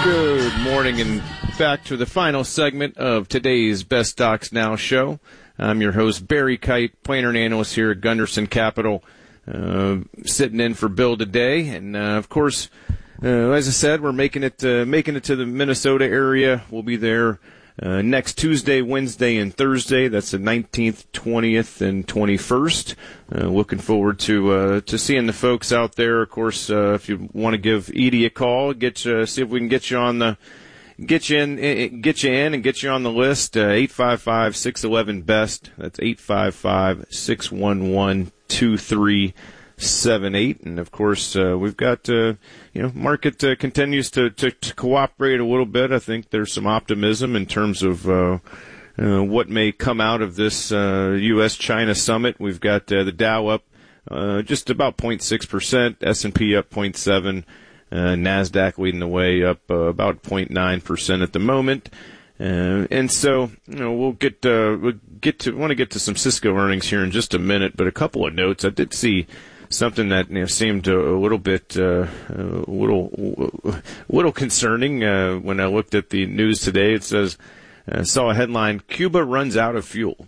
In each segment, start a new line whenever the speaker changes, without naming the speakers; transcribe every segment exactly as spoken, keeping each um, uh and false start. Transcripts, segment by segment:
Good morning and back to the final segment of today's Best Stocks Now show. I'm your host, Barry Kite, planner and analyst here at Gunderson Capital, uh, sitting in for Bill today. And, uh, of course, uh, as I said, we're making it, uh, making it to the Minnesota area. We'll be there, uh, next Tuesday, Wednesday, and Thursday. That's the nineteenth, twentieth, and twenty-first. Uh, looking forward to, uh, to seeing the folks out there. Of course, uh, if you want to give Edie a call, get you, see if we can get you on the, Get you in, get you in, and get you on the list. Uh, eight five five, six one one, B E S T. That's eight five five, six one one, two three seven eight. And of course, uh, we've got, uh, you know, market uh, continues to, to to cooperate a little bit. I think there's some optimism in terms of uh, uh, what may come out of this uh, U S China summit. We've got uh, the Dow up uh, just about zero point six percent, S and P up zero point seven. Uh, NASDAQ leading the way up uh, about zero point nine percent at the moment. Uh, and so, you know, we'll get, uh, we'll get to, want to get to some Cisco earnings here in just a minute, but a couple of notes. I did see something that, you know, seemed a, a little bit, uh, a little, a little concerning, uh, when I looked at the news today. It says, I saw a headline, Cuba runs out of fuel.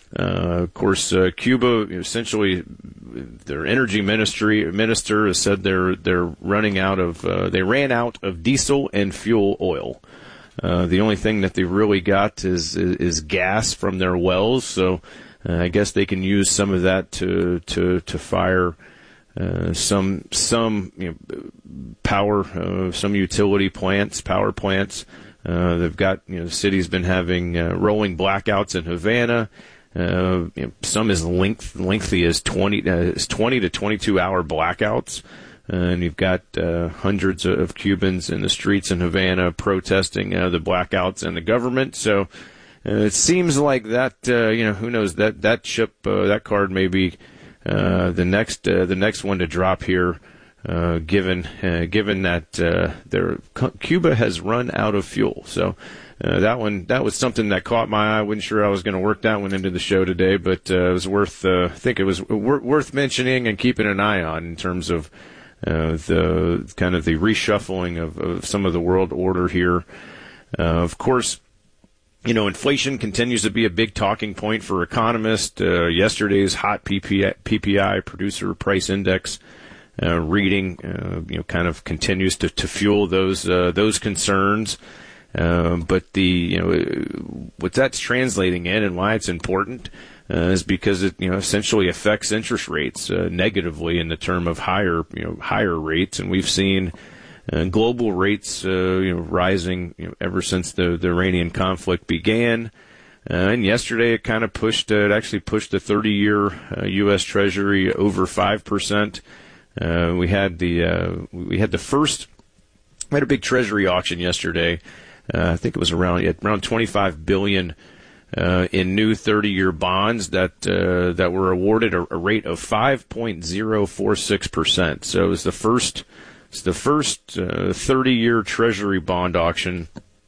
Uh, of course, uh, Cuba, essentially, their energy ministry minister has said they're they're running out of uh, they ran out of diesel and fuel oil. Uh, the only thing that they really got is is, is gas from their wells. So uh, I guess they can use some of that to to to fire uh, some some you know, power, uh, some utility plants, power plants. Uh, they've got you know the city's been having uh, rolling blackouts in Havana. Uh, you know, some as length, lengthy as twenty, uh, as twenty to twenty-two hour blackouts. Uh, and you've got, uh, hundreds of Cubans in the streets in Havana protesting, uh, the blackouts and the government. So, uh, it seems like that, uh, you know, who knows, that, that chip, uh, that card may be, uh, the next, uh, the next one to drop here, uh, given, uh, given that, uh, their, Cuba has run out of fuel. So, Uh, that one, that was something that caught my eye. I wasn't sure I was going to work that one into the show today, but uh, it was worth, uh, I think it was w- worth mentioning and keeping an eye on in terms of uh, the kind of the reshuffling of, of some of the world order here. Uh, of course, you know, inflation continues to be a big talking point for economists. Uh, yesterday's hot P P I, P P I, Producer Price Index, uh, reading, uh, you know, kind of continues to, to fuel those uh, those concerns. Uh, but the, you know, what that's translating in and why it's important, uh, is because it, you know, essentially affects interest rates, uh, negatively in the term of higher, you know, higher rates. And we've seen, uh, global rates, uh, you know, rising, you know, ever since the, the Iranian conflict began. Uh, and yesterday it kind of pushed, uh, it actually pushed the thirty year, uh, U S Treasury over five percent. Uh, we had the, uh, we had the first, we had a big Treasury auction yesterday. Uh, I think it was around around twenty-five billion dollars uh, in new thirty year bonds that uh, that were awarded a, a rate of five point zero four six percent. So it was the first it's the first uh, thirty year Treasury bond auction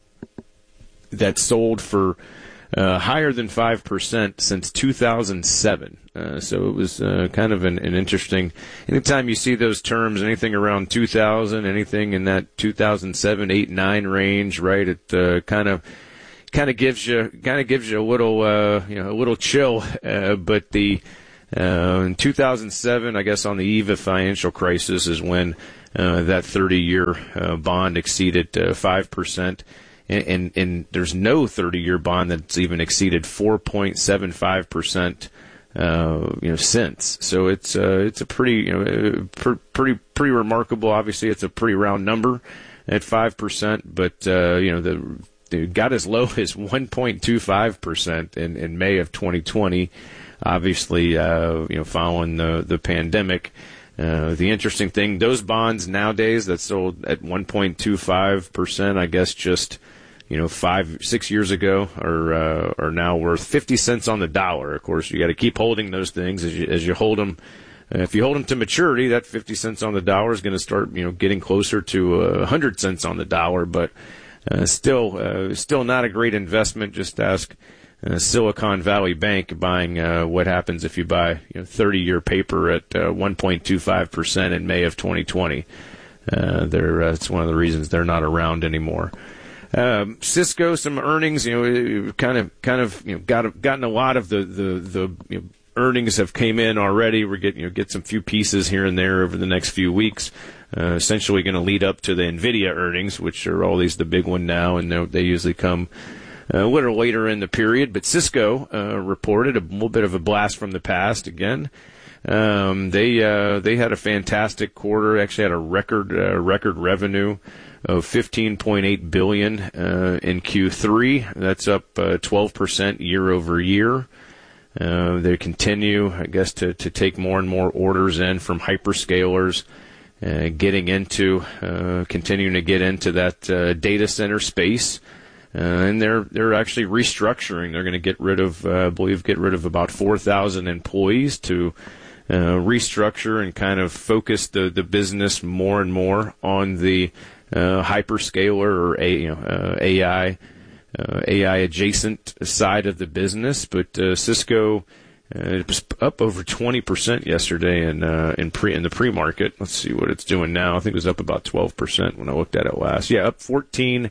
that sold for uh, higher than five percent since two thousand seven. Uh, so it was uh, kind of an, an interesting. Anytime you see those terms, anything around two thousand, anything in that two thousand seven, eight, nine range, right? It uh, kind of kind of gives you kind of gives you a little uh, you know a little chill. Uh, but the uh, in two thousand seven, I guess on the eve of financial crisis, is when uh, that thirty year uh, bond exceeded uh, five percent. And, and, and there's no thirty year bond that's even exceeded four point seven five percent. Uh, you know, since. So it's, uh, it's a pretty, you know, pr- pretty, pretty remarkable. Obviously, it's a pretty round number at five percent, but, uh, you know, the, they got as low as one point two five percent in, in May of twenty twenty. Obviously, uh, you know, following the, the pandemic. Uh, the interesting thing, those bonds nowadays that sold at one point two five percent, I guess just, you know, five, six years ago are, uh, are now worth fifty cents on the dollar. Of course, you got to keep holding those things as you, as you hold them. Uh, if you hold them to maturity, that fifty cents on the dollar is going to start, you know, getting closer to uh, one hundred cents on the dollar, but, uh, still, uh, still not a great investment. Just ask, uh, Silicon Valley Bank buying, uh, what happens if you buy, you know, thirty year paper at, uh, one point two five percent in May of twenty twenty. uh, they're uh, it's one of the reasons they're not around anymore. Um, Cisco, some earnings, you know, kind of, kind of, you know, got gotten a lot of the the the you know, earnings have came in already. We're getting, you know, get some few pieces here and there over the next few weeks. Uh, essentially, going to lead up to the Nvidia earnings, which are always the big one now, and they usually come a little later in the period. But Cisco uh, reported a little bit of a blast from the past again. Um, they uh, they had a fantastic quarter. Actually, had a record uh, record revenue of fifteen point eight billion dollars uh, in Q three. That's up uh, twelve percent year over year. Uh, they continue, I guess, to, to take more and more orders in from hyperscalers, uh, getting into, uh, continuing to get into that uh, data center space. Uh, and they're they're actually restructuring. They're going to get rid of, uh, I believe, get rid of about four thousand employees to uh, restructure and kind of focus the, the business more and more on the uh, hyperscaler or a, you know, uh, A I. Uh, A I adjacent side of the business, but uh, Cisco uh, was up over twenty percent yesterday in uh, in pre in the pre-market. Let's see what it's doing now. I think it was up about twelve percent when I looked at it last. Yeah, up fourteen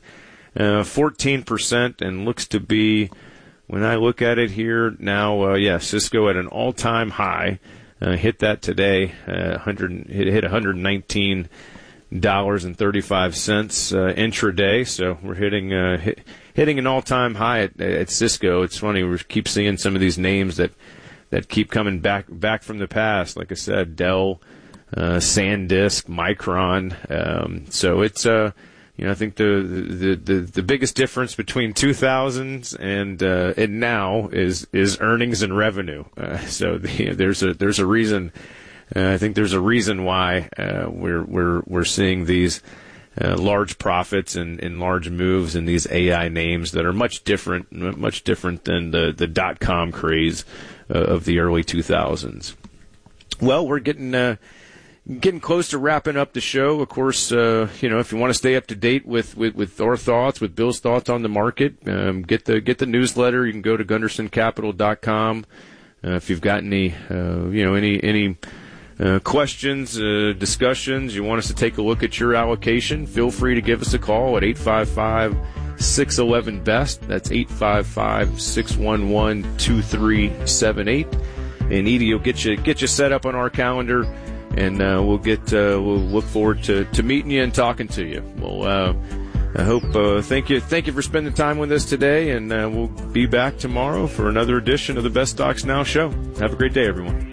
percent, and looks to be, when I look at it here now, uh, yeah, Cisco at an all-time high, uh, hit that today. Uh, one hundred hit, hit one hundred nineteen dollars and thirty-five cents uh, intraday. So we're hitting uh, hit, hitting an all-time high at, at Cisco. It's funny, we keep seeing some of these names that that keep coming back back from the past. Like I said, Dell, uh, SanDisk, Micron. Um, so it's uh, you know, I think the the the, the biggest difference between two thousands and uh, and now is is earnings and revenue. Uh, so the, there's a there's a reason. Uh, I think there's a reason why uh, we're we're we're seeing these uh, large profits and, and large moves in these A I names that are much different, much different than the the dot com craze uh, of the early two thousands. Well, we're getting uh, getting close to wrapping up the show. Of course, uh, you know, if you want to stay up to date with, with, with our thoughts, with Bill's thoughts on the market, um, get the get the newsletter. You can go to gunderson capital dot com. Uh, if you've got any, uh, you know, any any. Uh, questions, uh, discussions, you want us to take a look at your allocation, feel free to give us a call at eight five five, six one one, B E S T. That's eight five five, six one one, two three seven eight. And Edie will get you get you set up on our calendar, and uh, we'll get uh, we'll look forward to, to meeting you and talking to you. Well, uh, I hope uh, thank you thank you for spending time with us today, and uh, we'll be back tomorrow for another edition of the Best Stocks Now show. Have a great day, everyone.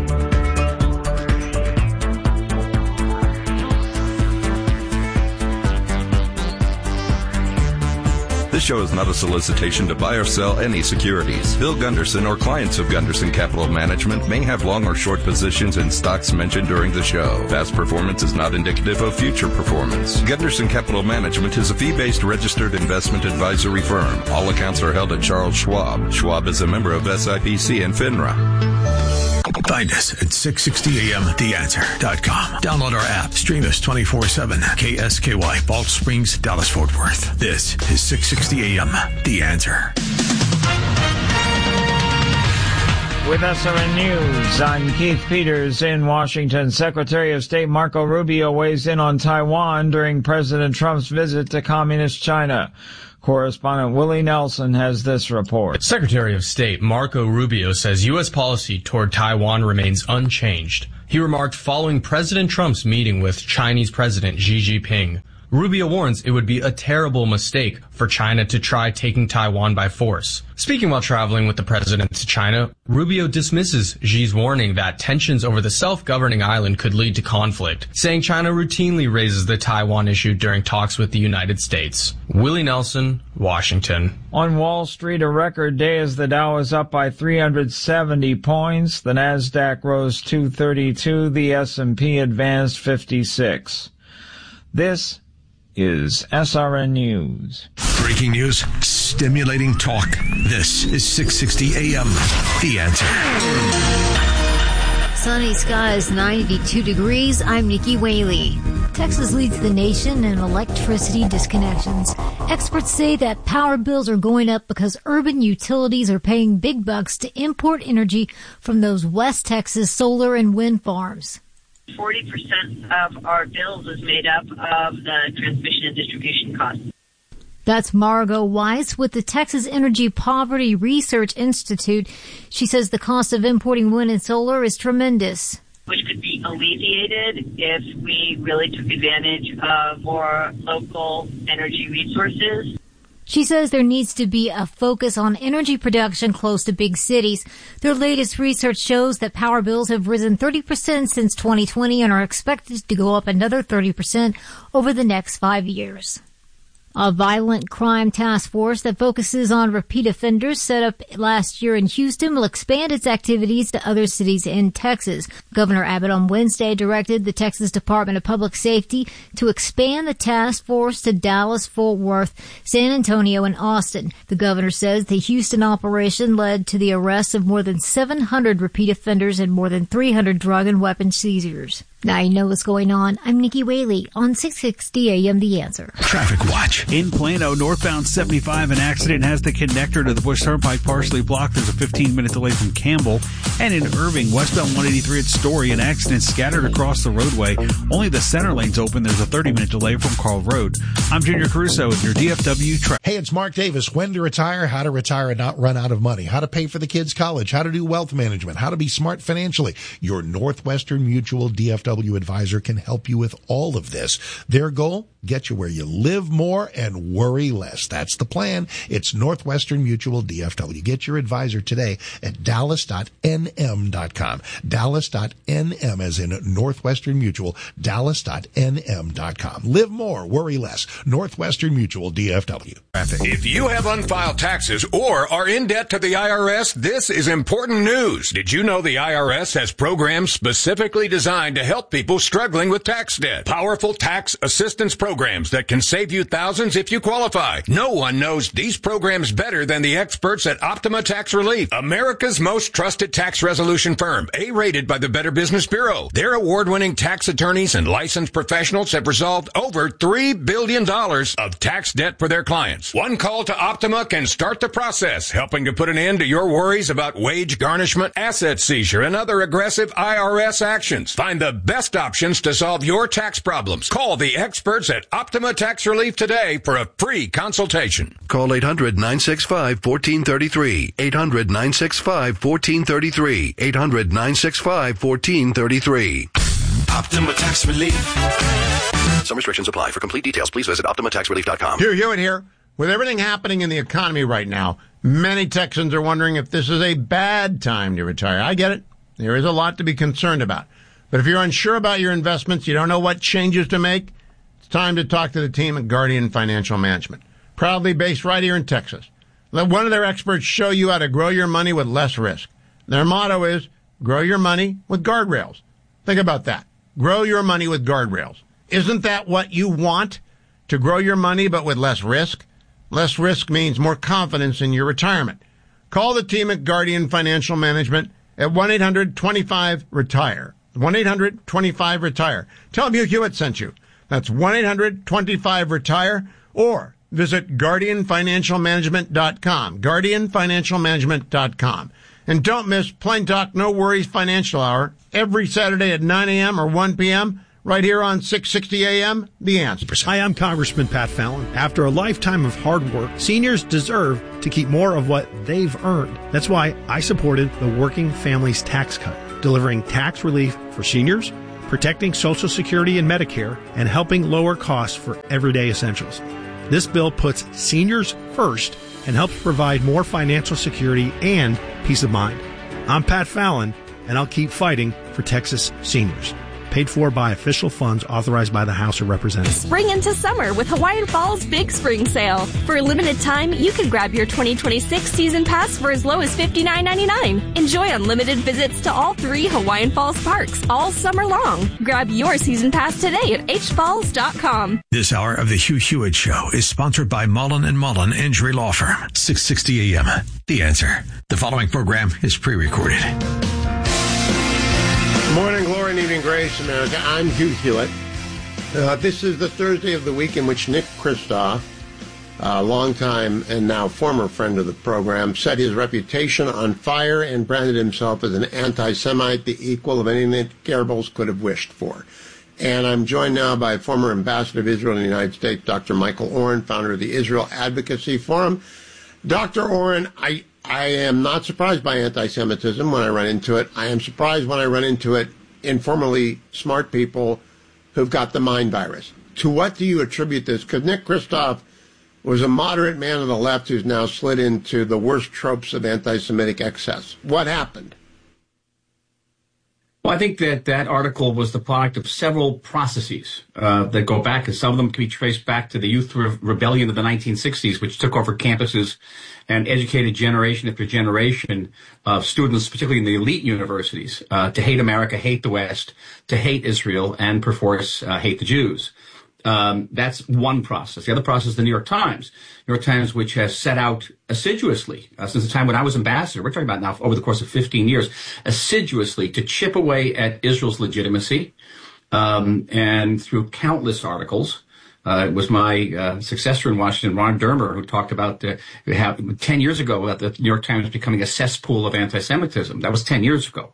This show is not a solicitation to buy or sell any securities. Bill Gunderson or clients of Gunderson Capital Management may have long or short positions in stocks mentioned during the show. Past performance is not indicative of future performance. Gunderson Capital Management is a fee-based registered investment advisory firm. All accounts are held at Charles Schwab. Schwab is a member of S I P C and FINRA.
Find us at six sixty A M the answer dot com. Download our app. Stream us twenty-four seven. K S K Y, Balch Springs, Dallas, Fort Worth. This is six sixty A M The Answer.
With S R N News, I'm Keith Peters in Washington. Secretary of State Marco Rubio weighs in on Taiwan during President Trump's visit to Communist China. Correspondent Willie Nelson has this report.
Secretary of State Marco Rubio says U S policy toward Taiwan remains unchanged. He remarked following President Trump's meeting with Chinese President Xi Jinping. Rubio warns it would be a terrible mistake for China to try taking Taiwan by force. Speaking while traveling with the president to China, Rubio dismisses Xi's warning that tensions over the self-governing island could lead to conflict, saying China routinely raises the Taiwan issue during talks with the United States. Willie Nelson, Washington.
On Wall Street, a record day as the Dow is up by three hundred seventy points. The Nasdaq rose two thirty-two. The S and P advanced fifty-six. This is S R N News.
Breaking news, stimulating talk. This is six sixty A M The Answer.
Sunny skies, ninety-two degrees. I'm Nikki Whaley. Texas leads the nation in electricity disconnections. Experts say that power bills are going up because urban utilities are paying big bucks to import energy from those West Texas solar and wind farms.
forty percent of our bills is made up of the transmission and distribution costs.
That's Margot Weiss with the Texas Energy Poverty Research Institute. She says the cost of importing wind and solar is tremendous,
which could be alleviated if we really took advantage of more local energy resources.
She says there needs to be a focus on energy production close to big cities. Their latest research shows that power bills have risen thirty percent since twenty twenty and are expected to go up another thirty percent over the next five years. A violent crime task force that focuses on repeat offenders set up last year in Houston will expand its activities to other cities in Texas. Governor Abbott on Wednesday directed the Texas Department of Public Safety to expand the task force to Dallas, Fort Worth, San Antonio, and Austin. The governor says the Houston operation led to the arrest of more than seven hundred repeat offenders and more than three hundred drug and weapon seizures. Now you know what's going on. I'm Nikki Whaley on six sixty A M The Answer.
Traffic Watch.
In Plano, northbound seventy-five, an accident has the connector to the Bush Turnpike partially blocked. There's a fifteen-minute delay from Campbell. And in Irving, westbound one eighty-three at Story, an accident scattered across the roadway. Only the center lane's open. There's a thirty-minute delay from Carl Road. I'm Junior Caruso with your D F W traffic.
Hey, it's Mark Davis. When to retire, how to retire and not run out of money, how to pay for the kids' college, how to do wealth management, how to be smart financially. Your Northwestern Mutual D F W advisor can help you with all of this. Their goal? Get you where you live more and worry less. That's the plan. It's Northwestern Mutual D F W. Get your advisor today at dallas dot n m dot com. dallas dot n m as in Northwestern Mutual, dallas dot n m dot com. Live more, worry less. Northwestern Mutual D F W.
If you have unfiled taxes or are in debt to the I R S, this is important news. Did you know the I R S has programs specifically designed to help people struggling with tax debt? Powerful tax assistance programs. Programs that can save you thousands if you qualify. No one knows these programs better than the experts at Optima Tax Relief, America's most trusted tax resolution firm, A-rated by the Better Business Bureau. Their award-winning tax attorneys and licensed professionals have resolved over three billion dollars of tax debt for their clients. One call to Optima can start the process, helping to put an end to your worries about wage garnishment, asset seizure, and other aggressive I R S actions. Find the best options to solve your tax problems. Call the experts at Optima Tax Relief today for a free consultation.
Call eight hundred, nine six five, one four three three. eight hundred, nine six five, one four three three. eight hundred, nine six five, one four three three.
Optima Tax Relief.
Some restrictions apply. For complete details, please visit optima tax relief dot com.
Hugh Hewitt here. With everything happening in the economy right now, many Texans are wondering if this is a bad time to retire. I get it. There is a lot to be concerned about. But if you're unsure about your investments, you don't know what changes to make, time to talk to the team at Guardian Financial Management, proudly based right here in Texas. Let one of their experts show you how to grow your money with less risk. Their motto is, grow your money with guardrails. Think about that. Grow your money with guardrails. Isn't that what you want? To grow your money but with less risk? Less risk means more confidence in your retirement. Call the team at Guardian Financial Management at one eight hundred, twenty-five, retire. one eight hundred, twenty-five, retire. Tell them Hugh Hewitt sent you. That's one eight hundred, twenty-five, retire, or visit guardian financial management dot com, guardian financial management dot com. And don't miss Plain Talk No Worries Financial Hour every Saturday at nine a.m. or one p.m. right here on six sixty A M, The Answer.
Hi, I'm Congressman Pat Fallon. After a lifetime of hard work, seniors deserve to keep more of what they've earned. That's why I supported the Working Families Tax Cut, delivering tax relief for seniors, protecting Social Security and Medicare, and helping lower costs for everyday essentials. This bill puts seniors first and helps provide more financial security and peace of mind. I'm Pat Fallon, and I'll keep fighting for Texas seniors. Paid for by official funds authorized by the House of Representatives.
Spring into summer with Hawaiian Falls Big Spring Sale. For a limited time, you can grab your twenty twenty-six season pass for as low as fifty-nine ninety-nine. Enjoy unlimited visits to all three Hawaiian Falls parks all summer long. Grab your season pass today at h falls dot com.
This hour of the Hugh Hewitt Show is sponsored by Mullen and Mullen Injury Law Firm. six sixty A M. The Answer. The following program is pre-recorded.
Morning, glory, and evening grace, America. I'm Hugh Hewitt. Uh, this is the Thursday of the week in which Nick Kristof a longtime and now former friend of the program, set his reputation on fire and branded himself as an anti-Semite, the equal of anything that Goebbels could have wished for. And I'm joined now by former ambassador of Israel in the United States, Doctor Michael Oren, founder of the Israel Advocacy Forum. Doctor Oren, I, I am not surprised by anti-Semitism when I run into it. I am surprised when I run into it in formerly smart people who've got the mind virus. To what do you attribute this? Because Nick Kristof was a moderate man on the left who's now slid into the worst tropes of anti-Semitic excess. What happened?
Well, I think that that article was the product of several processes uh, that go back, and some of them can be traced back to the youth re- rebellion of the nineteen sixties, which took over campuses and educated generation after generation of students, particularly in the elite universities, uh, to hate America, hate the West, to hate Israel, and perforce uh, hate the Jews. Um, that's one process. The other process is the New York Times. New York Times, which has set out assiduously, uh, since the time when I was ambassador, we're talking about now over the course of fifteen years, assiduously to chip away at Israel's legitimacy, um, and through countless articles. Uh, it was my uh, successor in Washington, Ron Dermer, who talked about uh, how, ten years ago about the New York Times becoming a cesspool of anti-Semitism. That was ten years ago.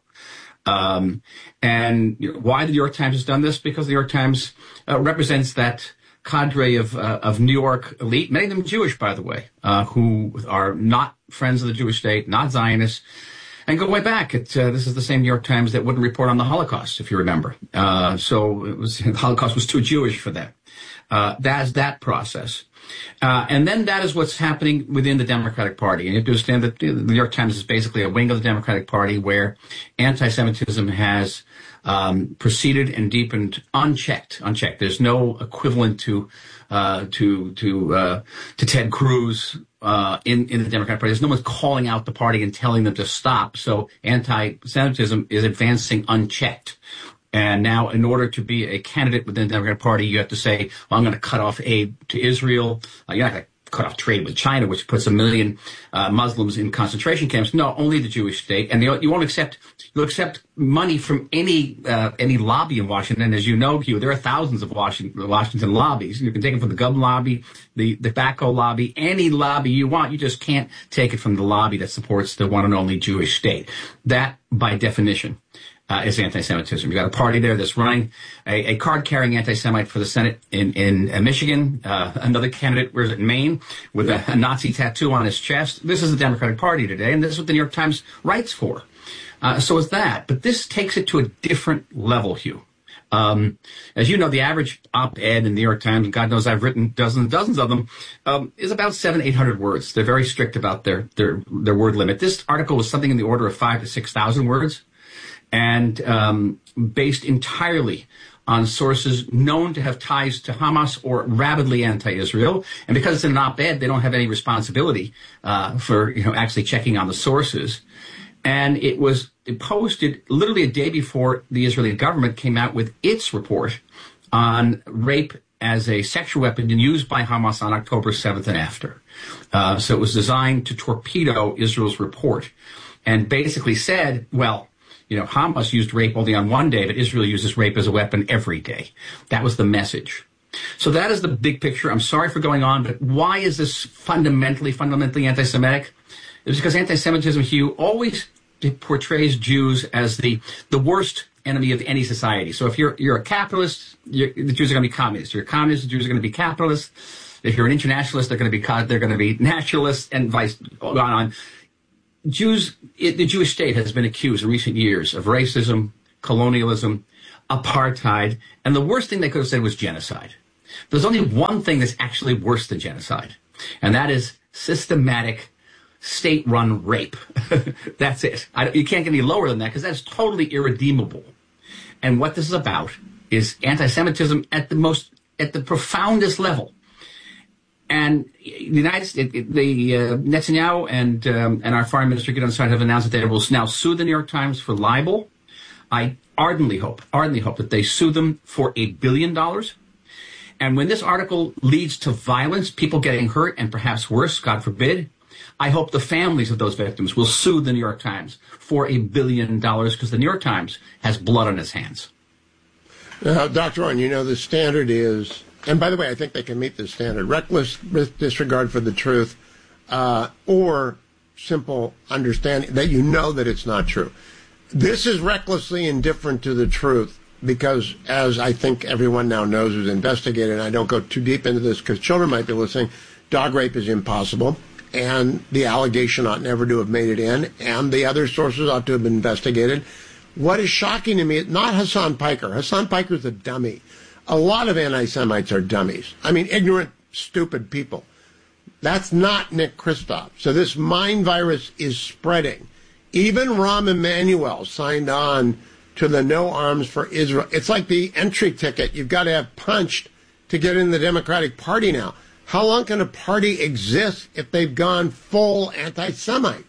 Um, and you know, why the New York Times has done this? Because the New York Times uh, represents that cadre of uh, of New York elite, many of them Jewish, by the way, uh, who are not friends of the Jewish state, not Zionists, and go way back. It, uh, this is the same New York Times that wouldn't report on the Holocaust, if you remember. Uh, so it was, the Holocaust was too Jewish for them. Uh, that's that process. Uh, and then that is what's happening within the Democratic Party. And you have to understand that the New York Times is basically a wing of the Democratic Party where anti-Semitism has um, proceeded and deepened unchecked. Unchecked. There's no equivalent to uh, to to uh, to Ted Cruz uh, in in the Democratic Party. There's no one calling out the party and telling them to stop. So anti-Semitism is advancing unchecked. And now, in order to be a candidate within the Democratic Party, you have to say, well, I'm going to cut off aid to Israel. Uh, you're not going to cut off trade with China, which puts a million uh, Muslims in concentration camps. No, only the Jewish state. And you won't accept, you'll accept money from any uh, any lobby in Washington. As you know, Hugh, there are thousands of Washington, Washington lobbies. You can take it from the gun lobby, the, the tobacco lobby, any lobby you want. You just can't take it from the lobby that supports the one and only Jewish state. That, by definition, Uh, is anti-Semitism. You've got a party there that's running a, a card-carrying anti-Semite for the Senate in, in uh, Michigan. Uh, another candidate, where's it, Maine, with a, a Nazi tattoo on his chest. This is the Democratic Party today, and this is what the New York Times writes for. Uh, so is that. But this takes it to a different level, Hugh. Um, as you know, the average op-ed in the New York Times, and God knows I've written dozens and dozens of them, um, is about seven, eight hundred words. They're very strict about their, their, their word limit. This article was something in the order of five to six thousand words. And um, based entirely on sources known to have ties to Hamas or rabidly anti-Israel. And because it's an op-ed, they don't have any responsibility uh, for you know actually checking on the sources. And it was posted literally a day before the Israeli government came out with its report on rape as a sexual weapon used by Hamas on October seventh and after. Uh, so it was designed to torpedo Israel's report and basically said, well, you know, Hamas used rape only on one day, but Israel uses rape as a weapon every day. That was the message. So that is the big picture. I'm sorry for going on, but why is this fundamentally, fundamentally anti-Semitic? It's because anti-Semitism, Hugh, always portrays Jews as the, the worst enemy of any society. So if you're, you're a capitalist, you're, the Jews are going to be communists. If you're a communist, the Jews are going to be capitalists. If you're an internationalist, they're going to be, they're going to be nationalists and vice on on. Jews, it, the Jewish state has been accused in recent years of racism, colonialism, apartheid, and the worst thing they could have said was genocide. There's only one thing that's actually worse than genocide, and that is systematic state-run rape. That's it. I, you can't get any lower than that because that's totally irredeemable. And what this is about is anti-Semitism at the most, at the profoundest level. And the United States, the uh, Netanyahu and um, and our foreign minister Gideon Sa'ar have announced that they will now sue the New York Times for libel. I ardently hope, ardently hope that they sue them for a billion dollars. And when this article leads to violence, people getting hurt, and perhaps worse, God forbid, I hope the families of those victims will sue the New York Times for a billion dollars because the New York Times has blood on its hands.
Now, Doctor Oren, you know the standard is and by the way, I think they can meet this standard, reckless disregard for the truth, uh, or simple understanding that you know that it's not true. This is recklessly indifferent to the truth because, as I think everyone now knows who's investigated, and I don't go too deep into this because children might be listening, dog rape is impossible, and the allegation ought never to have made it in, and the other sources ought to have been investigated. What is shocking to me is not Hassan Piker. Hassan Piker's a dummy. A lot of anti-Semites are dummies. I mean, ignorant, stupid people. That's not Nick Kristof. So this mind virus is spreading. Even Rahm Emanuel signed on to the No Arms for Israel. It's like the entry ticket. You've got to have punched to get in the Democratic Party now. How long can a party exist if they've gone full anti-Semite?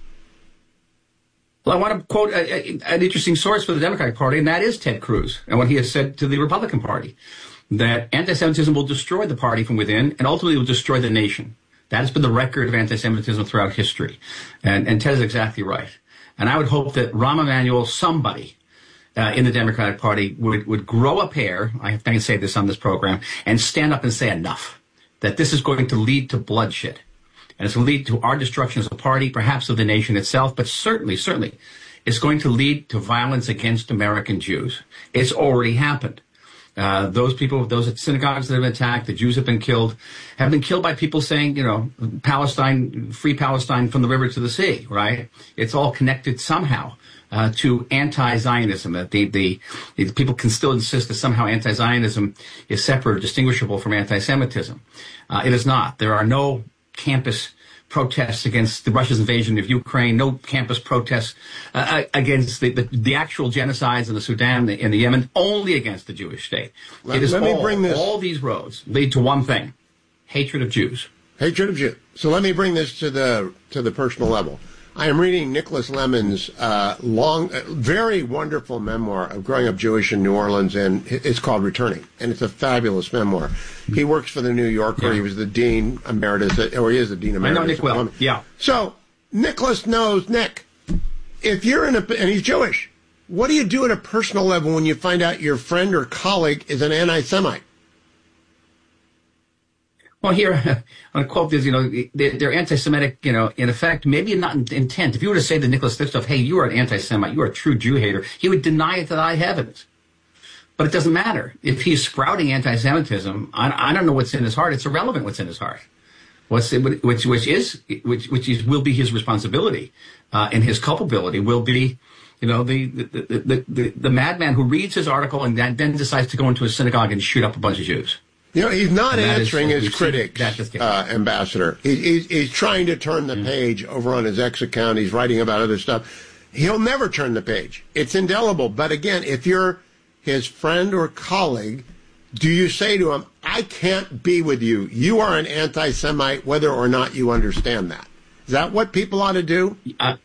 Well, I want to quote a, a, an interesting source for the Democratic Party, and that is Ted Cruz, and what he has said to the Republican Party, that anti-Semitism will destroy the party from within and ultimately will destroy the nation. That has been the record of anti-Semitism throughout history. And, and Ted is exactly right. And I would hope that Rahm Emanuel, somebody uh, in the Democratic Party, would, would grow a pair, I can say this on this program, and stand up and say enough, that this is going to lead to bloodshed. And it's going to lead to our destruction as a party, perhaps of the nation itself, but certainly, certainly, it's going to lead to violence against American Jews. It's already happened. Uh, those people, those at synagogues that have been attacked, the Jews have been killed, have been killed by people saying, you know, Palestine, free Palestine from the river to the sea, right? It's all connected somehow uh, to anti-Zionism. That the, the, the people can still insist that somehow anti-Zionism is separate or distinguishable from anti-Semitism. Uh, it is not. There are no campus protests against the Russia's invasion of Ukraine, no campus protests uh, against the, the, the actual genocides in the Sudan and the Yemen, only against the Jewish state.
Let,
it is
let
all,
me bring this.
All these roads lead to one thing: hatred of Jews.
Hatred of Jews. So let me bring this to the to the personal level. I am reading Nicholas Lemon's uh, long, uh, very wonderful memoir of growing up Jewish in New Orleans, and it's called Returning, and it's a fabulous memoir. He works for the New Yorker. Yeah. He was the dean emeritus, or he is the dean emeritus.
I know Nick well. Yeah.
So Nicholas knows Nick. If you're in a, and he's Jewish, what do you do at a personal level when you find out your friend or colleague is an anti-Semite?
Well, here, I'm going to quote this, you know, they're, they're anti-Semitic, you know, in effect, maybe not in intent. If you were to say to Nicholas Kristof, hey, you are an anti-Semite, you are a true Jew hater, he would deny it to the high heavens. But it doesn't matter. If he's sprouting anti-Semitism, I, I don't know what's in his heart. It's irrelevant what's in his heart. What's which which is which which is will be his responsibility, uh, and his culpability will be, you know, the the, the the the madman who reads his article and then, then decides to go into a synagogue and shoot up a bunch of Jews.
You know, he's not answering
is,
his critics, uh, Ambassador. He, he's, he's trying to turn the page over on his X account. He's writing about other stuff. He'll never turn the page. It's indelible. But again, if you're his friend or colleague, do you say to him, I can't be with you. You are an anti-Semite, whether or not you understand that. Is that what people ought to do?
Uh,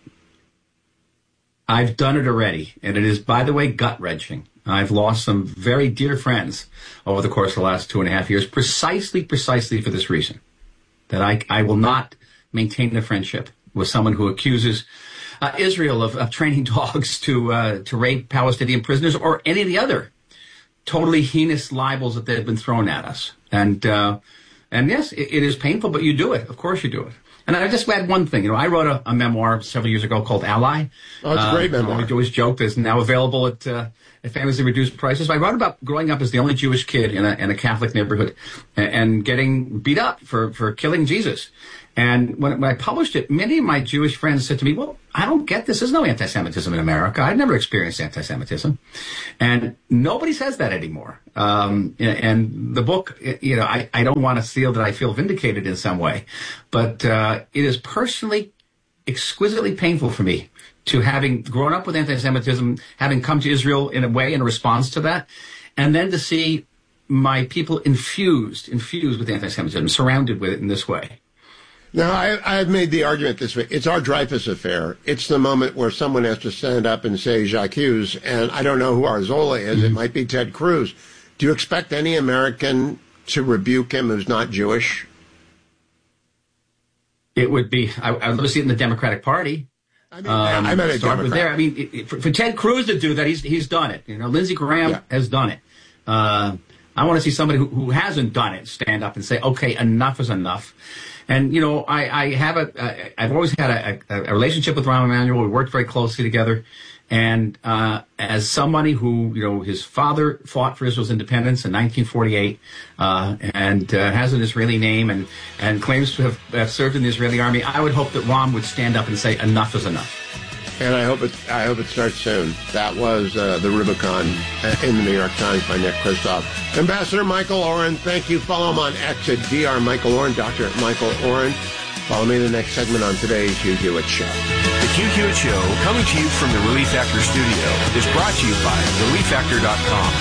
I've done it already. And it is, by the way, gut-wrenching. I've lost some very dear friends over the course of the last two and a half years, precisely, precisely for this reason, that I, I will not maintain a friendship with someone who accuses uh, Israel of, of training dogs to uh, to rape Palestinian prisoners or any of the other totally heinous libels that they've been thrown at us. And uh, and yes, it, it is painful, but you do it. Of course you do it. And I just add one thing. You know, I wrote a, a memoir several years ago called Ally.
Oh, it's a great uh, memoir.
I always joke that it's now available at uh, at famously reduced prices. I wrote about growing up as the only Jewish kid in a, in a Catholic neighborhood and, and getting beat up for, for killing Jesus. And when, when I published it, many of my Jewish friends said to me, well, I don't get this. There's no anti-Semitism in America. I've never experienced anti-Semitism. And nobody says that anymore. Um, and the book, you know, I, I don't want to feel that I feel vindicated in some way, but uh, it is personally exquisitely painful for me to having grown up with anti-Semitism, having come to Israel in a way in response to that, and then to see my people infused, infused with anti-Semitism, surrounded with it in this way.
Now, I, I've made the argument this way. It's our Dreyfus affair. It's the moment where someone has to stand up and say J'accuse, and I don't know who Arzola is. Mm-hmm. It might be Ted Cruz. Do you expect any American to rebuke him who's not Jewish?
It would be, I, I would love to see it in the Democratic Party.
I mean, um, I meant a
start
Democrat.
with there. I mean, it, it, for, for Ted Cruz to do that, he's he's done it. You know, Lindsey Graham yeah. has done it. Uh, I want to see somebody who, who hasn't done it stand up and say, okay, enough is enough. And, you know, I, I have a, I've always had a, a, a relationship with Rahm Emanuel. We worked very closely together. And uh, as somebody who, you know, his father fought for Israel's independence in nineteen forty-eight uh, and uh, has an Israeli name and, and claims to have, have served in the Israeli army, I would hope that Rahm would stand up and say enough is enough.
And I hope it. I hope it starts soon. That was uh, the Rubicon in the New York Times by Nick Kristof. Ambassador Michael Oren, thank you. Follow him on X at Doctor Michael Oren, Doctor Michael Oren. Follow me in the next segment on today's Hugh Hewitt Show.
The Hugh Hewitt Show, coming to you from the Relief Factor studio, is brought to you by relief factor dot com.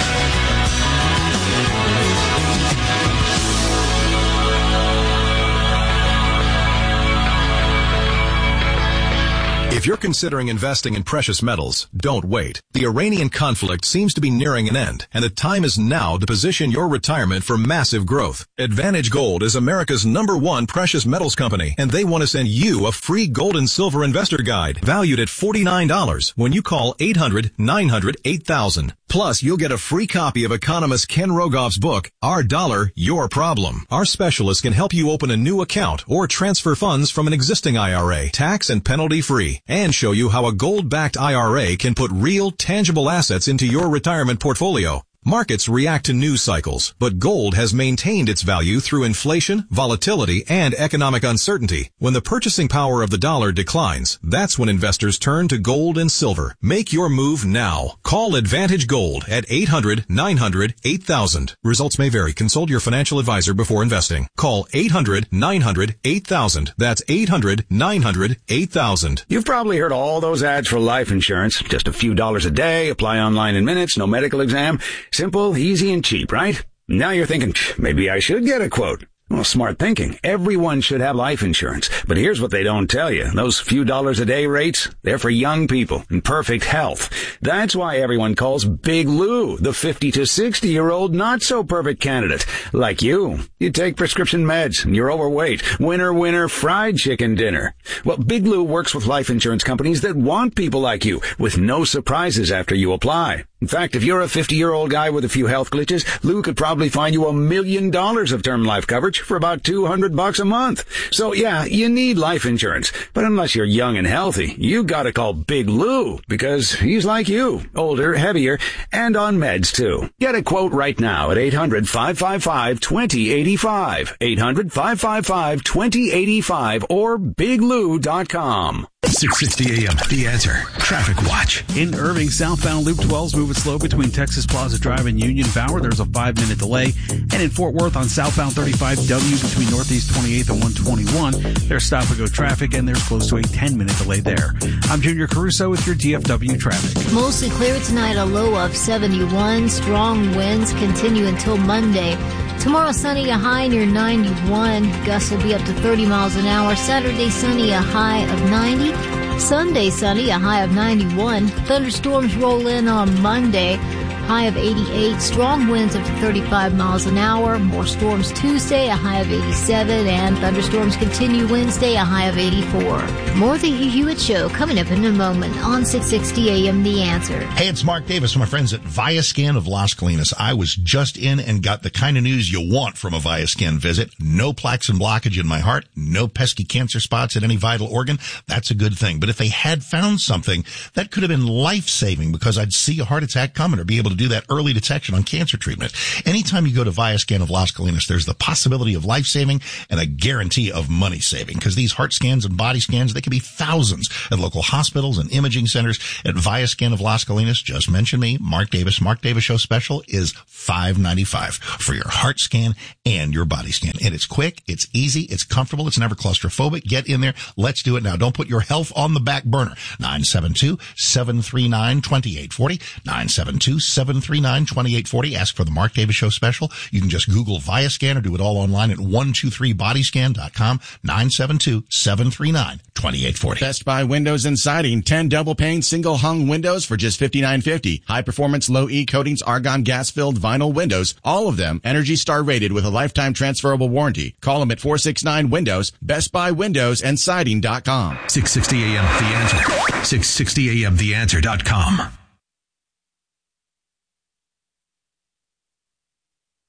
If you're considering investing in precious metals, don't wait. The Iranian conflict seems to be nearing an end, and the time is now to position your retirement for massive growth. Advantage Gold is America's number one precious metals company, and they want to send you a free gold and silver investor guide valued at forty-nine dollars when you call eight hundred nine hundred eight thousand. Plus, you'll get a free copy of economist Ken Rogoff's book, Our Dollar, Your Problem. Our specialists can help you open a new account or transfer funds from an existing I R A, tax and penalty free, and show you how a gold-backed I R A can put real, tangible assets into your retirement portfolio. Markets react to news cycles, but gold has maintained its value through inflation, volatility, and economic uncertainty. When the purchasing power of the dollar declines, that's when investors turn to gold and silver. Make your move now. Call Advantage Gold at eight hundred nine hundred eight thousand. Results may vary. Consult your financial advisor before investing. Call eight hundred nine hundred eight thousand. That's eight hundred nine hundred eight thousand.
You've probably heard all those ads for life insurance. Just a few dollars a day, apply online in minutes, no medical exam. Simple, easy, and cheap, right? Now you're thinking, maybe I should get a quote. Well, smart thinking. Everyone should have life insurance. But here's what they don't tell you. Those few dollars a day rates, they're for young people in perfect health. That's why everyone calls Big Lou the fifty to sixty year old not so perfect candidate. Like you. You take prescription meds and you're overweight. Winner, winner, fried chicken dinner. Well, Big Lou works with life insurance companies that want people like you with no surprises after you apply. In fact, if you're a fifty-year-old guy with a few health glitches, Lou could probably find you a million dollars of term life coverage for about two hundred bucks a month. So yeah, you need life insurance. But unless you're young and healthy, you gotta call Big Lou because he's like you, older, heavier, and on meds too. Get a quote right now at eight hundred five five five two zero eight five, eight hundred five five five two zero eight five or big lou dot com.
six sixty A M, The Answer. Traffic Watch.
In Irving, southbound Loop twelve is moving slow between Texas Plaza Drive and Union Bower. There's a five-minute delay. And in Fort Worth on southbound thirty-five W between Northeast twenty-eighth and one twenty-one, there's stop-and-go traffic, and there's close to a ten-minute delay there. I'm Junior Caruso with your D F W traffic.
Mostly clear tonight, a low of seventy-one. Strong winds continue until Monday. Tomorrow sunny, a high near ninety-one. Gusts will be up to thirty miles an hour. Saturday sunny, a high of ninety. Sunday sunny, a high of ninety-one. Thunderstorms roll in on Monday, high of eighty-eight. Strong winds up to thirty-five miles an hour. More storms Tuesday, a high of eighty-seven. And thunderstorms continue Wednesday, a high of eighty-four. More of the Hugh Hewitt Show coming up in a moment on six sixty A M The Answer.
Hey, it's Mark Davis from my friends at ViaScan of Las Colinas. I was just in and got the kind of news you want from a ViaScan visit. No plaques and blockage in my heart. No pesky cancer spots at any vital organ. That's a good thing. But if they had found something, that could have been life-saving because I'd see a heart attack coming or be able to do that early detection on cancer treatment. Anytime you go to ViaScan of Las Colinas, there's the possibility of life-saving and a guarantee of money-saving because these heart scans and body scans, they can be thousands at local hospitals and imaging centers. At ViaScan of Las Colinas, just mention me, Mark Davis. Mark Davis Show special is five ninety-five for your heart scan and your body scan. And it's quick, it's easy, it's comfortable, it's never claustrophobic. Get in there. Let's do it now. Don't put your health on the back burner. nine seven two, seven three nine, two eight four zero. nine seven two, seven three nine, two eight four zero. Ask for the Mark Davis Show special. You can just Google ViaScan or do it all online at one two three body scan dot com. nine seven two, seven three nine, two eight four zero.
Best Buy Windows and Siding. ten double pane single hung windows for just fifty-nine fifty. High performance low E coatings argon gas filled vinyl windows. All of them Energy Star rated with a lifetime transferable warranty. Call them at four six nine Windows. Best Buy Windows and Siding dot com.
six sixty A M The Answer. six sixty A M the answer dot com.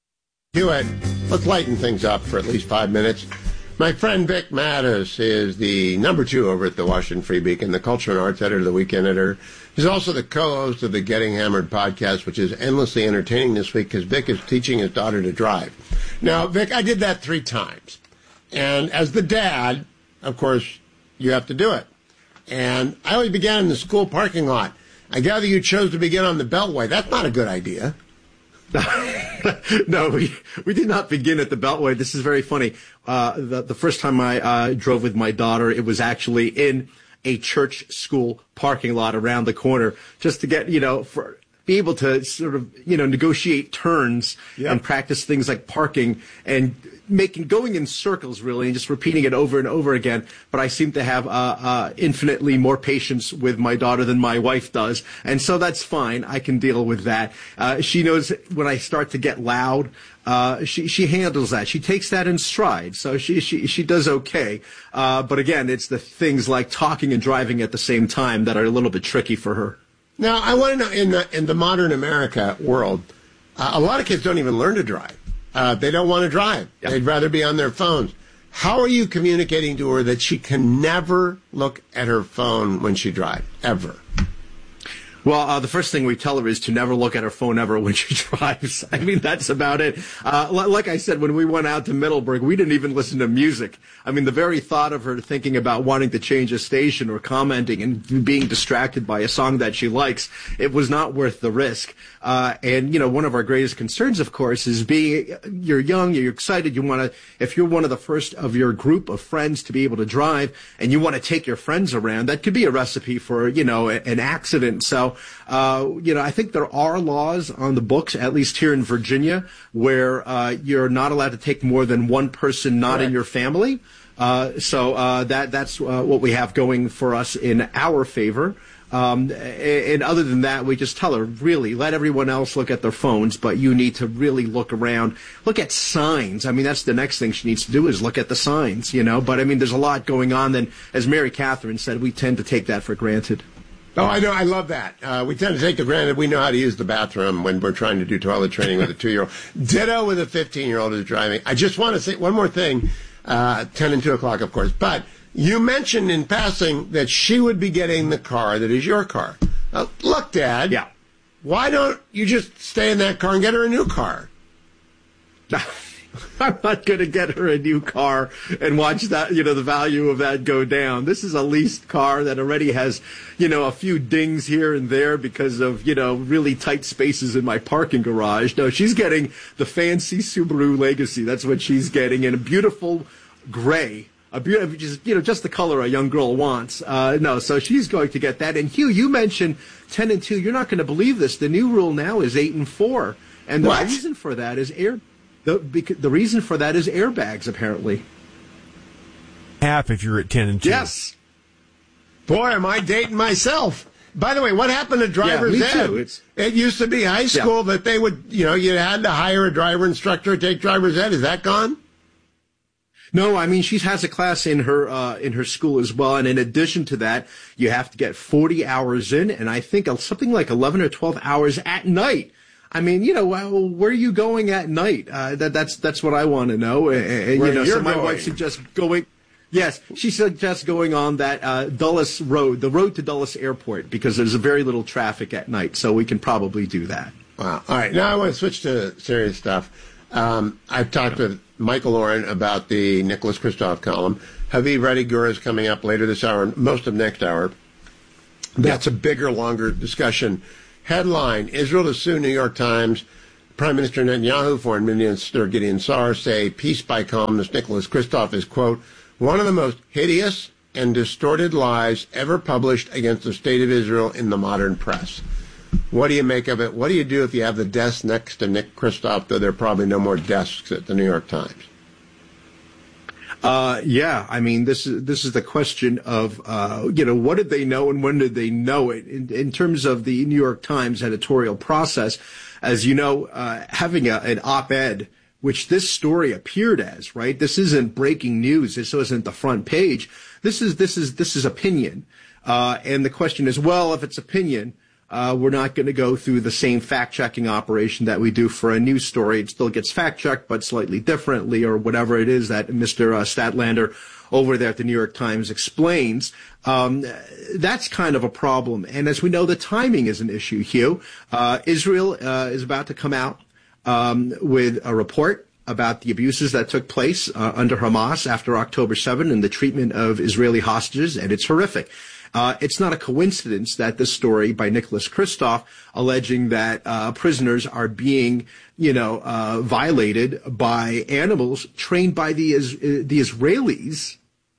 Do it. Let's lighten things up for at least five minutes. My friend Vic Mattis is the number two over at the Washington Free Beacon, the culture and arts editor, the weekend editor. He's also the co-host of the Getting Hammered podcast, which is endlessly entertaining this week because Vic is teaching his daughter to drive. Now, Vic, I did that three times. And as the dad, of course, you have to do it. And I always began in the school parking lot. I gather you chose to begin on the Beltway. That's not a good idea.
No, we we did not begin at the Beltway. This is very funny. Uh, the, the first time I uh, drove with my daughter, it was actually in a church school parking lot around the corner, just to get, you know, for be able to sort of, you know, negotiate turns yep. and practice things like parking and making going in circles, really, and just repeating it over and over again. But I seem to have uh, uh, infinitely more patience with my daughter than my wife does, and so that's fine. I can deal with that. Uh, she knows when I start to get loud. Uh, she she handles that. She takes that in stride, so she she she does okay. Uh, but again, it's the things like talking and driving at the same time that are a little bit tricky for her.
Now, I want to know, in the in the modern America world, uh, a lot of kids don't even learn to drive. Uh, they don't want to drive. Yep. They'd rather be on their phones. How are you communicating to her that she can never look at her phone when she drives, ever?
Well, uh, the first thing we tell her is to never look at her phone ever when she drives. I mean, that's about it. Uh, like I said, when we went out to Middleburg, we didn't even listen to music. I mean, the very thought of her thinking about wanting to change a station or commenting and being distracted by a song that she likes, it was not worth the risk. Uh, and, you know, one of our greatest concerns, of course, is being, you're young, you're excited, you want to, if you're one of the first of your group of friends to be able to drive and you want to take your friends around, that could be a recipe for, you know, an accident. So, uh, you know, I think there are laws on the books, at least here in Virginia, where, uh, you're not allowed to take more than one person not Correct. In your family. Uh, so, uh, that, that's, uh, what we have going for us in our favor. Um, and other than that, we just tell her, really, let everyone else look at their phones, but you need to really look around, look at signs. I mean, that's the next thing she needs to do is look at the signs, you know. But, I mean, there's a lot going on. Then, as Mary Catherine said, we tend to take that for granted.
Oh, I know. I love that. Uh, we tend to take for granted we know how to use the bathroom when we're trying to do toilet training with a two-year-old. Ditto with a fifteen-year-old who's driving. I just want to say one more thing, uh, ten and two o'clock, of course, but you mentioned in passing that she would be getting the car that is your car. Uh, look, Dad.
Yeah.
Why don't you just stay in that car and get her a new car?
I'm not going to get her a new car and watch that, you know, the value of that go down. This is a leased car that already has, you know, a few dings here and there because of, you know, really tight spaces in my parking garage. No, she's getting the fancy Subaru Legacy. That's what she's getting in a beautiful gray. A beautiful, just, you know, just the color a young girl wants. Uh, no, so she's going to get that. And Hugh, you mentioned ten and two. You're not going to believe this. The new rule now is eight and four, and the
what?
reason for that is air. The because, the reason for that is airbags, apparently.
Half if you're at ten and two.
Yes.
Boy, am I dating myself. By the way, what happened to driver's
yeah, me
ed?
Too. It's,
it used to be high school yeah. that they would, you know, you had to hire a driver instructor to take driver's ed. Is that gone?
No, I mean, she has a class in her uh, in her school as well, and in addition to that, you have to get forty hours in, and I think something like eleven or twelve hours at night. I mean, you know, well, where are you going at night? Uh, that, that's that's what I want to know. And, you know, so my
going.
wife suggests going. Yes, she suggests going on that uh, Dulles Road, the road to Dulles Airport, because there's very little traffic at night, so we can probably do that.
Wow. All right, now I want to switch to serious stuff. Um, I've talked with Michael Oren about the Nicholas Kristof column. Haviv Reddy Gur is coming up later this hour, and most of next hour. That's a bigger, longer discussion. Headline, Israel to sue New York Times. Prime Minister Netanyahu, Foreign Minister Gideon Saar say piece by columnist Nicholas Kristof is, quote, one of the most hideous and distorted lies ever published against the state of Israel in the modern press. What do you make of it? What do you do if you have the desk next to Nick Kristof, though there are probably no more desks at the New York Times?
Uh, yeah, I mean, this is this is the question of, uh, you know, what did they know and when did they know it? In, in terms of the New York Times editorial process, as you know, uh, having a, an op-ed, which this story appeared as, right? This isn't breaking news. This isn't the front page. This is this is this is opinion. Uh, and the question is, well, if it's opinion,
Uh, we're not going to go through the same fact-checking operation that we do for a news story. It still gets fact-checked, but slightly differently, or whatever it is that Mister Uh, Statlander over there at the New York Times explains. Um, that's kind of a problem. And as we know, the timing is an issue, Hugh. Uh, Israel uh, is about to come out um, with a report about the abuses that took place uh, under Hamas after October seventh and the treatment of Israeli hostages, and it's horrific. Uh, it's not a coincidence that this story by Nicholas Kristof alleging that uh, prisoners are being, you know, uh, violated by animals trained by the uh, the Israelis,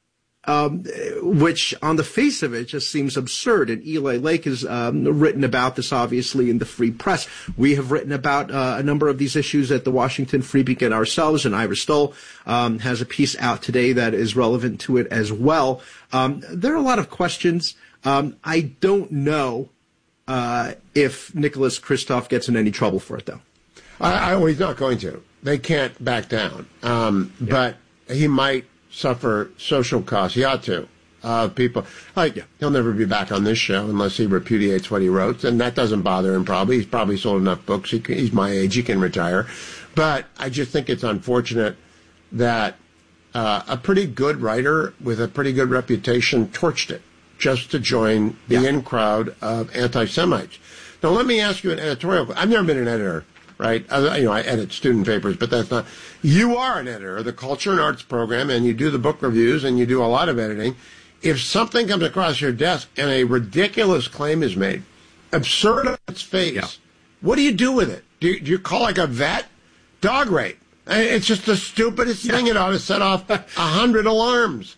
um, which on the face of it just seems absurd. And Eli Lake has um, written about this, obviously, in the Free Press. We have written about uh, a number of these issues at the Washington Free Beacon ourselves, and Ira Stoll um, has a piece out today that is relevant to it as well. Um, there are a lot of questions. Um, I don't know uh, if Nicholas Kristof gets in any trouble for it, though.
I, I, well, he's not going to. They can't back down. Um, yeah. But he might suffer social costs. He ought to. Uh, people, like, yeah. He'll never be back on this show unless he repudiates what he wrote, and that doesn't bother him probably. He's probably sold enough books. He can, he's my age. He can retire. But I just think it's unfortunate that uh, a pretty good writer with a pretty good reputation torched it just to join the yeah. in crowd of anti-Semites. Now, let me ask you an editorial. I've never been an editor. Right? I, you know, I edit student papers, but that's not. You are an editor of the Culture and Arts program, and you do the book reviews, and you do a lot of editing. If something comes across your desk and a ridiculous claim is made, absurd on its face, yeah. what do you do with it? Do you, do you call like a vet? Dog rape. It's just the stupidest yeah. thing. It ought to set off a hundred alarms.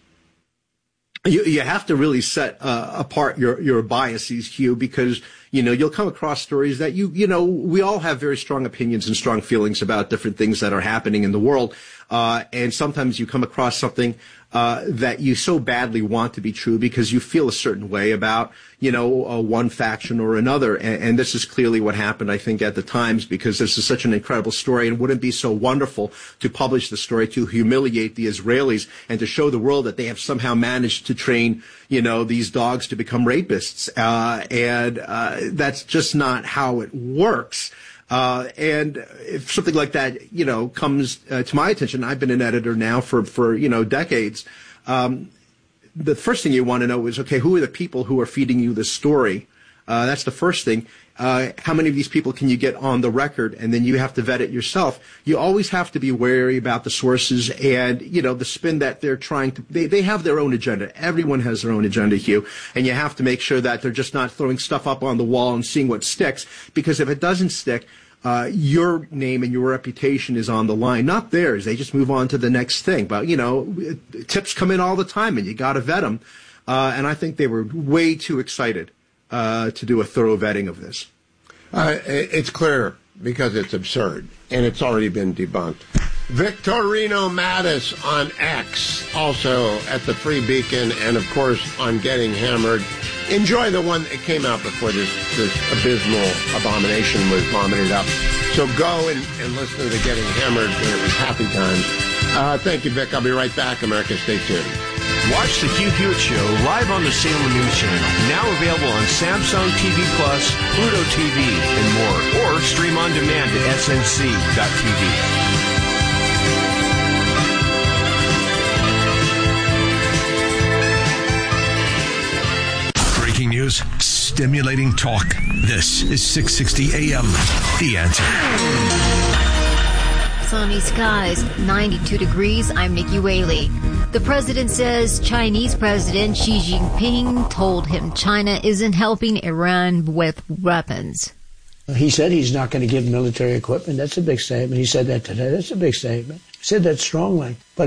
You, you have to really set uh, apart your, your biases, Hugh, because, you know, you'll come across stories that you, you know, we all have very strong opinions and strong feelings about different things that are happening in the world. Uh, and sometimes you come across something uh, that you so badly want to be true because you feel a certain way about, you know, uh, one faction or another. And, and this is clearly what happened, I think, at the Times, because this is such an incredible story. And wouldn't it be so wonderful to publish the story, to humiliate the Israelis and to show the world that they have somehow managed to train, you know, these dogs to become rapists. Uh, and uh, that's just not how it works. Uh, and if something like that, you know, comes uh, to my attention, I've been an editor now for, for you know, decades. Um, the first thing you want to know is, okay, who are the people who are feeding you this story? Uh, that's the first thing. Uh, how many of these people can you get on the record? And then you have to vet it yourself. You always have to be wary about the sources and, you know, the spin that they're trying to, they, they have their own agenda. Everyone has their own agenda, Hugh. And you have to make sure that they're just not throwing stuff up on the wall and seeing what sticks. Because if it doesn't stick, uh, your name and your reputation is on the line, not theirs. They just move on to the next thing. But, you know, tips come in all the time and you got to vet them. Uh, and I think they were way too excited Uh, to do a thorough vetting of this.
Uh, it's clear because it's absurd, and it's already been debunked. Victorino Mattis on X, also at the Free Beacon, and of course on Getting Hammered. Enjoy the one that came out before this, this abysmal abomination was vomited up. So go and, and listen to the Getting Hammered when it was happy times. Uh, thank you, Vic. I'll be right back. America, stay tuned.
Watch the Hugh Hewitt Show live on the Salem News Channel. Now available on Samsung T V Plus, Pluto T V, and more. Or stream on demand at S N C dot T V.
Breaking news, stimulating talk. This is six sixty A M. The Answer.
Sunny skies, ninety-two degrees. I'm Nikki Whaley. The president says Chinese President Xi Jinping told him China isn't helping Iran with weapons.
He said he's not going to give military equipment. That's a big statement. He said that today. That's a big statement. He said that strongly. But